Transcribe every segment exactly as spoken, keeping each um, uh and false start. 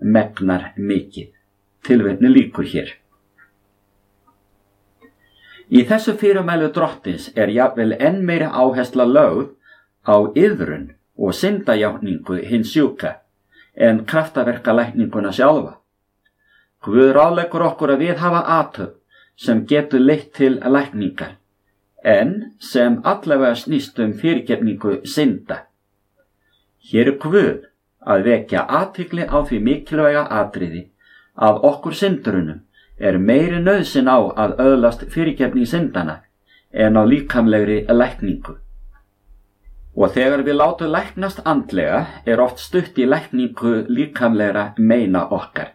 megnar mikið. Tilvitnun lýkur hér. Í þessu fyrirmælu Drottins er jafnvel enn meiri áhersla lögð á iðrun og syndajátningu hins sjúka en kraftaverkalækninguna sjálfa. Guð ráðleggur okkur að viðhafa athöfn sem getur leitt til lækningar, en sem allavega snýst um fyrirgefningu synda. Hér er Guð að vekja athygli á því mikilvæga atriði að okkur syndurunum er meiri nauðsyn á að öðlast fyrirgefning syndana en á líkamlegri lækningu. Og þegar við látum læknast andlega er oft stutt í lækningu líkamlegra meina okkar.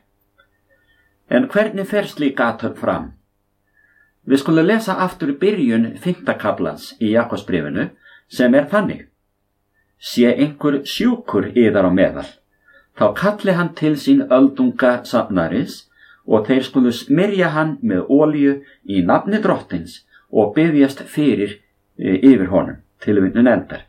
En hvernig fer slík athöfn fram? Við skulum lesa aftur byrjun fimmta kaflans í Jakobsbréfinu sem er þannig: Sé einhver sjúkur yðar á meðal, þá kalli hann til sín öldunga safnaris og þeir skulu smyrja hann með olíu í nafni Drottins og biðjast fyrir e, yfir honum. Tilvitnun endar.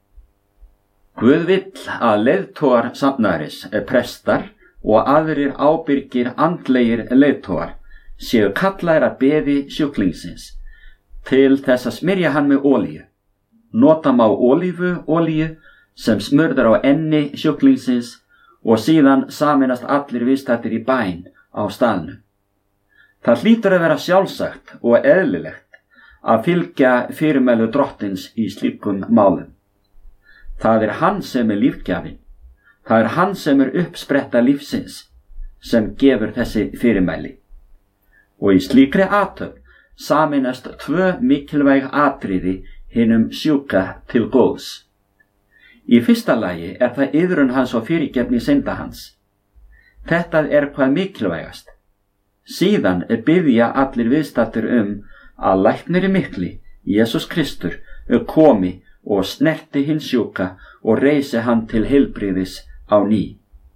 Guð vill að leiðtogar safnaris, prestar og aðrir ábyrgir andlegir leiðtogar séu kallaðir að beði sjúklingsins til þess að smyrja hann með olíu. Nota má ólífu olíu sem smurður á enni sjúklingsins og síðan sameinast allir viðstaddir í bæn á staðnum. Það hlýtur að vera sjálfsagt og eðlilegt að fylgja fyrirmælu Drottins í slíkum málum. Það er hann sem er lífgjafinn. Það er hann sem er uppspretta lífsins sem gefur þessi fyrirmæli. Og í slíkri athöfn sameinast tvö mikilvæg atriði hinum sjúka til góðs. Í fyrsta lagi er það iðrun hans og fyrirgefning synda hans. Þetta er hvað mikilvægast. Síðan er biðja allir viðstaddir um að lækniri mikli, Jesús Kristur, komi og snerti hins sjúka og reisi hann til heilbrigðis á ný.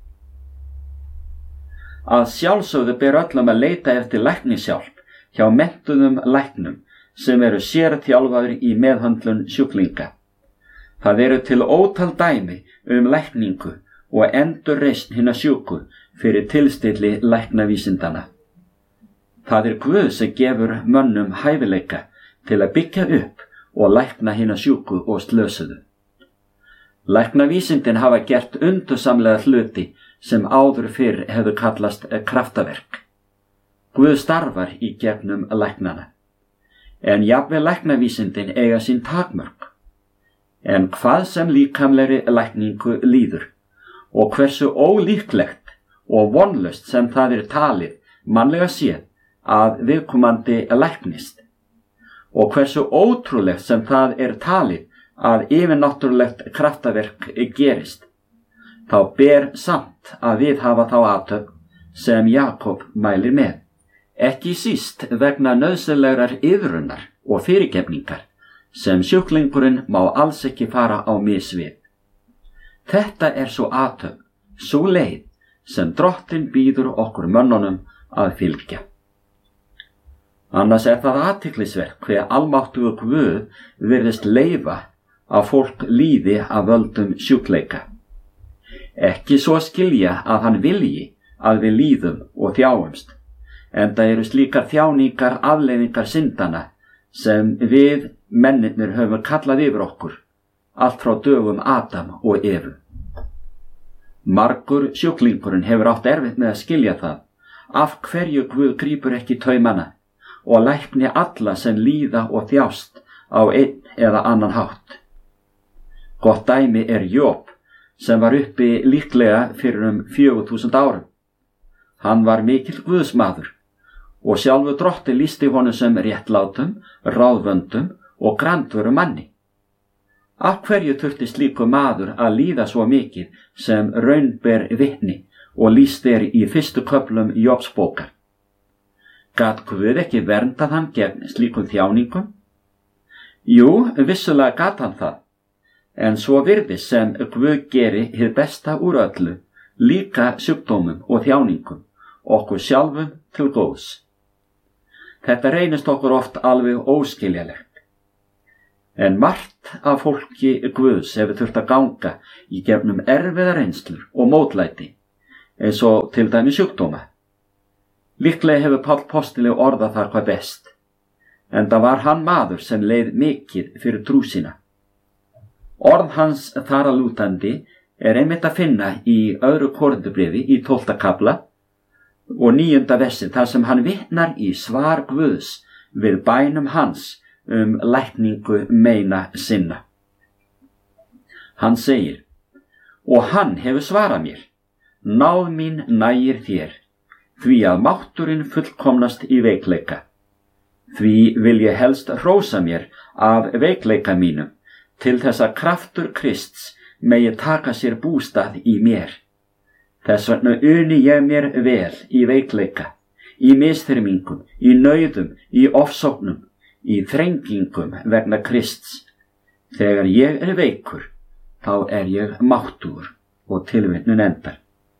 Að sjálfsögðu ber öllum að leita eftir læknishjálp hjá menntuðum læknum sem eru sérþjálfaðir í meðhöndlun sjúklinga. Það eru til ótal dæmi um lækningu og endurreisn hinna sjúku fyrir tilstilli læknavísindana. Það er Guð sem gefur mönnum hæfileika til að byggja upp og lækna hinna sjúku og slösuðu. Læknavísindin hafa gert undursamlega hluti sem áður fyrr hefðu kallast kraftaverk. Guð starfar í gegnum læknana. En jafnvel læknavísindin eiga sín takmörk. En hvað sem líkamlegri lækningu líður og hversu ólíklegt og vonlaust sem það er talið mannlega séð að viðkomandi læknist og hversu ótrúlegt sem það er talið að yfirnáttúrulegt kraftaverk gerist, þá ber samt að viðhafa þá athöfn sem Jakob mælir með, ekki síst vegna nauðsynlegrar iðrunar og fyrirgefningar sem sjúklingurinn má alls ekki fara á mis við. Þetta er svo athöfn, svo leið sem Drottinn býður okkur mönnunum að fylgja. Annars er það athyglisvert hve almáttugur Guð virðist leyfa að fólk líði af völdum sjúkleika. Ekki svo skilja að hann vilji að við líðum og þjáumst, enda eru slíkar þjáningar afleiðingar syndana sem við mennirnir höfum kallað yfir okkur, allt frá dögum Adam og Evu. Margur sjúklingurinn hefur átt erfitt með að skilja það, af hverju Guð grípur ekki taumana og lækni alla sem líða og þjást á einn eða annan hátt. Gott dæmi er Job, sem var uppi líklega fyrir um fjögur þúsund árum. Hann var mikill guðsmaður og sjálfur Drottinn lýsti honum sem réttlátum, ráðvöndum og grandvöru manni. Af hverju þurfti slíkur maður að líða svo mikið sem raun ber vitni og lýst er í fyrstu köflum Jobsbókar? Gat Guð ekki verndað hann gegn slíkum þjáningum? Jú, vissulega gat hann það, en svo virðist sem Guð geri hið besta úr öllu, líka sjúkdómum og þjáningum, okkur sjálfum til góðs. Þetta reynist okkur oft alveg óskiljalegt. En margt af fólki Guðs hefur þurft að ganga í gegnum erfiðar reynslur og mótlæti, eins og til dæmis sjúkdóma. Líklega hefur Páll postuli orðað þar hvað best, enda var hann maður sem leið mikið fyrir trú sína. Orð hans þar að lútandi er einmitt að finna í öðru Korinthubréfi í tólfta kafla og níunda versi, þar sem hann vitnar í svar Guðs við bænum hans um lækningu meina sinna. Hann segir: og hann hefur svarað mér, náð mín nægir þér, því að mátturinn fullkomnast í veikleika. Því vil ég helst hrósa mér af veikleika mínum, til þess að kraftur Krists megi taka sér bústað í mér. Þess vegna uni ég mér vel í veikleika, í misþyrmingum, í nauðum, í ofsóknum, í þrengingum vegna Krists. Þegar ég er veikur, þá er ég máttugur. Og tilvitnun endar.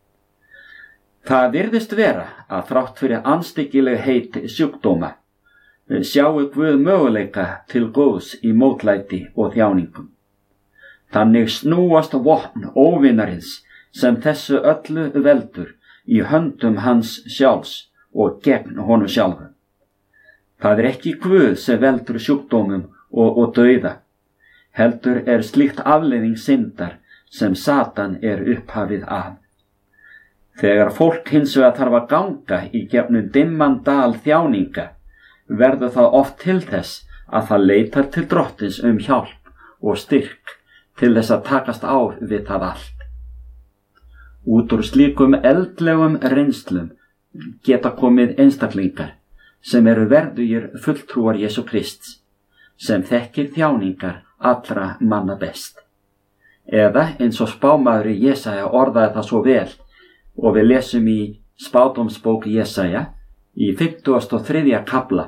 Það virðist vera að þrátt fyrir andstyggileg heit sjúkdóma sjáu Guð möguleika til góðs í mótlæti og þjáningum. Þannig snúast vopn óvinarins sem þessu öllu veldur í höndum hans sjálfs og gegn honum sjálfum. Það er ekki Guð sem veldur sjúkdómum og, og dauða, heldur er slíkt afleiðing syndar sem Satan er upphafið af. Þegar fólk hins vegar þarf að ganga í gegnum dimman dal þjáninga, verður það oft til þess að það leitar til Drottins um hjálp og styrk til þess að takast á við það allt. Út úr slíkum eldlegum reynslum geta komið einstaklingar sem eru verðugir fulltrúar Jesú Krists, sem þekkir þjáningar allra manna best. Eða eins og spámaður Jesaja orðaði það svo vel, og við lesum í spádómsbók Jesaja í fimmtugasta og þriðja kafla.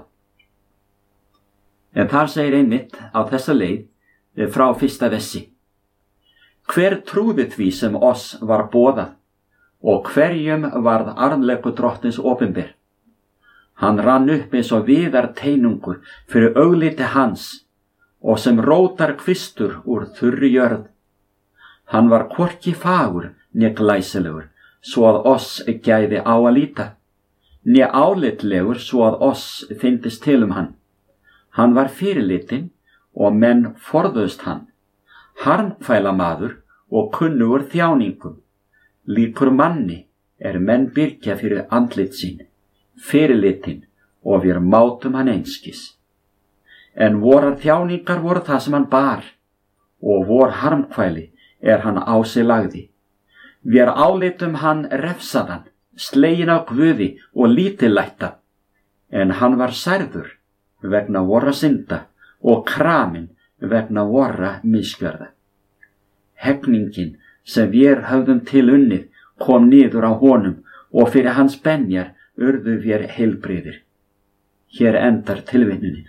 En þar segir einmitt á þessa leið frá fyrsta versi: hver trúði því sem oss var boðað, og hverjum varð armleikur Drottins opinber? Hann rann upp eins og viðar teinungur fyrir augliti hans, og sem rótar kvistur úr þurri jörð. Hann var hvorki fagur né glæsilegur, svo að oss gæfi á að líta, né álitlegur svo að oss fyndist til um hann. Hann var fyrirlitin og menn forðuðust hann, harmkvæla maður og kunnugur þjáningum, líkur manni er menn byrgja fyrir andlit sín, fyrirlitin og við mátum hann einskis. En vorar þjáningar voru það sem hann bar, og vor harmkvæli er hann á sig lagði. Við álitum hann refsaðan, slegin á Guði og lítillætta, en hann var særður vegna vorra synda og kramin vegna vorra misgjörða. Hegningin sem við höfðum til unnið kom niður á honum, og fyrir hans benjar urðu við heilbrigðir. Hér endar tilvitnunin.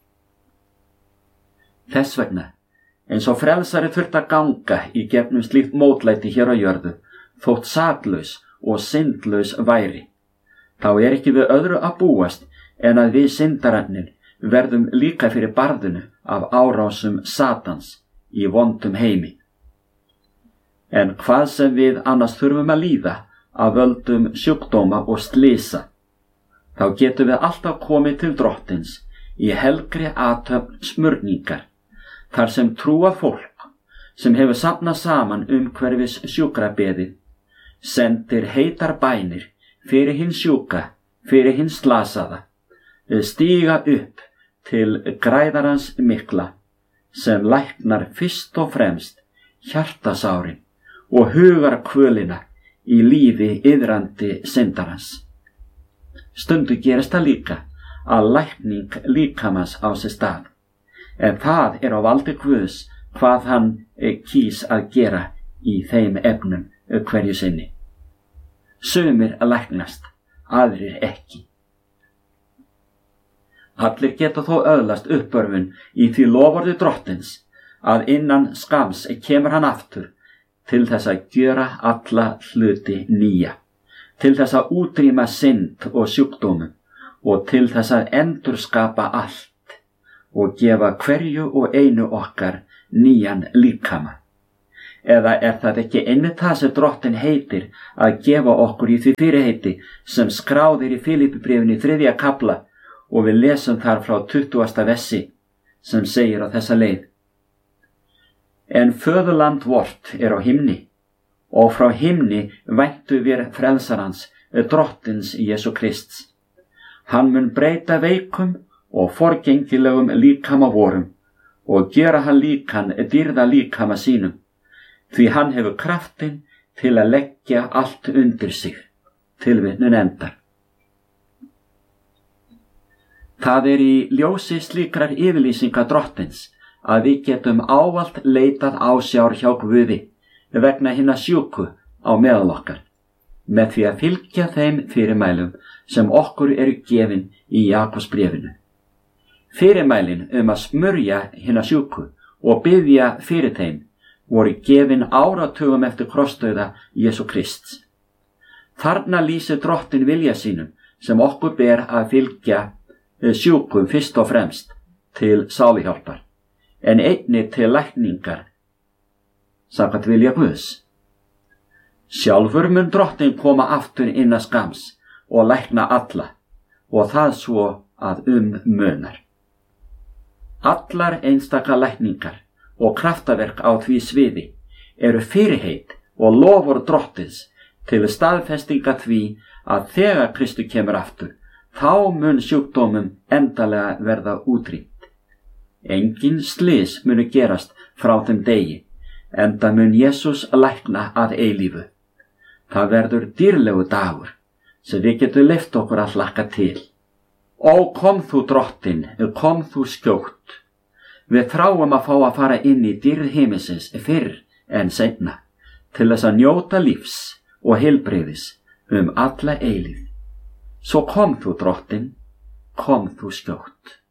Þess vegna, eins og frelsari þurft að ganga í gegnum slíkt mótlæti hér á jörðu, þótt saklaus og syndlaus væri, þá er ekki við öðru að búast en að við syndararnir verðum líka fyrir barðinu af árásum Satans í vondum heimi. En hvað sem við annars þurfum að líða af völdum sjúkdóma og slysa, þá getum við alltaf komið til Drottins í helgri athöfn smurningar, þar sem trúað fólk sem hefur safnað saman umhverfis sjúkrabeðið sendir heitar bænir fyrir hinn sjúka, fyrir hinn slasaða, stíga upp til græðarans mikla sem læknar fyrst og fremst hjartasárin og hugar kvölina í lífi iðrandi syndarans. Stundu gerist það líka að lækning líkamans á sér stað, en það er á valdi Guðs hvað hann kýs að gera í þeim efnum hverju sinni. Sumir að læknast, aðrir ekki. Allir geta þó öðlast uppörfun í því loforði Drottins að innan skams kemur hann aftur til þess að gjöra alla hluti nýja, til þess að útrýma synd og sjúkdómum og til þess að endurskapa allt og gefa hverju og einu okkar nýjan líkama. Eða er það ekki einmitt það sem Drottinn heitir að gefa okkur í því fyrirheiti sem skráðir í Filippibréfinu í þriðja kafla og við lesum þar frá tuttugasta versi sem segir á þessa leið. En föðurland vort er á himni og frá himni væntu við frelsarans, Drottins Jesú Krists. Hann mun breyta veikum og forgengilegum líkama vorum og gera hann líkan dýrða líkama sínum, því hann hefur kraftinn til að leggja allt undir sig. Tilvitnun endar. Það er í ljósi slíkrar yfirlýsinga Drottins að við getum ávallt leitað ásjár hjá Guði vegna hinna sjúku á meðal okkar, með því að fylgja þeim fyrirmælum sem okkur eru gefin í Jakobsbréfinu. Fyrirmælin um að smurja hinna sjúku og biðja fyrir þeim voru gefin áratugum eftir krossdauða Jesú Krists. Þarna lýsir Drottinn vilja sínum sem okkur ber að fylgja sjúkum fyrst og fremst til sáluhjálpar, en einnig til lækningar samkvæmt vilja Guðs. Sjálfur mun Drottinn koma aftur innan skams og lækna alla, og það svo að um munar. Allar einstaka lækningar og kraftaverk á því sviði eru fyrirheit og lofur Drottins til staðfestinga því að þegar Kristur kemur aftur, þá mun sjúkdómum endalega verða útrýmt. Engin slys munu gerast frá þeim degi, enda mun Jesús lækna að eilífu. Það verður dýrlegu dagur sem við getum leyft okkur að hlakka til. Ó, kom þú Drottinn, kom þú skjótt. Við þráum að fá að fara inn í dýrð himinsins fyrr en seinna, til þess að njóta lífs og heilbrigðis um alla eilífð. Svo kom þú Drottinn, kom þú skjótt.